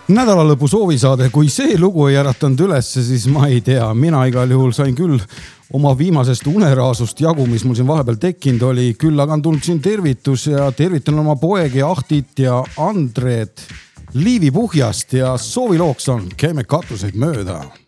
Nädalalõpu soovisaade, kui see lugu ei äratanud ülesse, siis ma ei tea. Mina igal juhul sain küll oma viimasest uneraasust jagu, mis mul siin vahepeal tekkinud oli. Küll aga on tulnud siin tervitus ja tervitan oma poegi Ahtit ja Andreed Liivi Puhjast ja soovilooks on Käime katuseid mööda.